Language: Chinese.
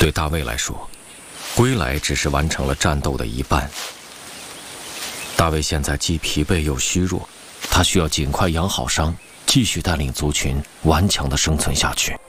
对大卫来说，归来只是完成了战斗的一半。大卫现在既疲惫又虚弱，他需要尽快养好伤，继续带领族群顽强地生存下去。